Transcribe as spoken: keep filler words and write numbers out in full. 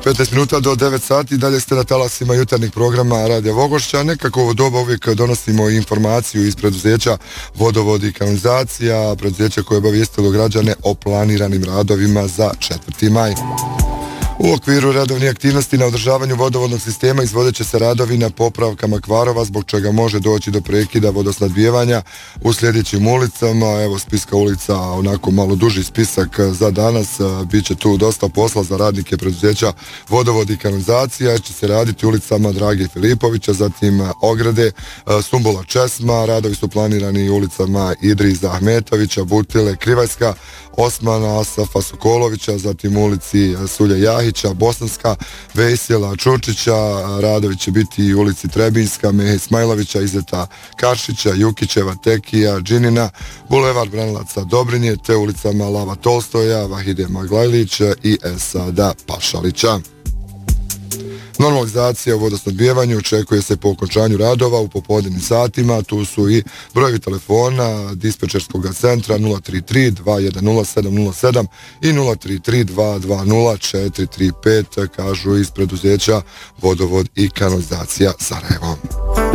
petnaest minuta do devet sati, dalje ste na talasima jutarnjih programa Radija Vogošća. Nekako ovo doba uvijek donosimo informaciju iz preduzeća Vodovod i kanalizacija, preduzeća koje obavijestilo građane o planiranim radovima za četvrti maj. U okviru radovnih aktivnosti na održavanju vodovodnog sistema izvodit će se radovi na popravkama kvarova, zbog čega može doći do prekida vodosnadbijevanja u sljedećim ulicama. Evo spiska ulica, onako malo duži spisak za danas. Biće tu dosta posla za radnike preduzeća Vodovod i kanalizacija. Će se raditi ulicama Drage Filipovića, zatim Ograde, Sumbola Česma. Radovi su planirani ulicama Idriza Ahmetovića, Butile, Krivajska, Osmana Asafa Sokolovića, zatim ulici Sulje Jahića, Bosanska, Vejsjela Čučića. Radovi će biti i ulici Trebinska, Mehe Smajlovića, Izeta Karšića, Jukićeva, Tekija, Džinina, Bulevar Branilaca Dobrinje, te ulicama Lava Tolstoja, Vahide Maglajlića i Esada Pašalića. Normalizacija u vodosnadbijevanju očekuje se po okončanju radova u popodnevnim satima. Tu su i brojevi telefona dispečerskog centra nula tri tri dva jedan nula sedam nula sedam i nula tri tri dva dva nula četiri tri pet, kažu iz preduzeća Vodovod i kanalizacija Sarajevo.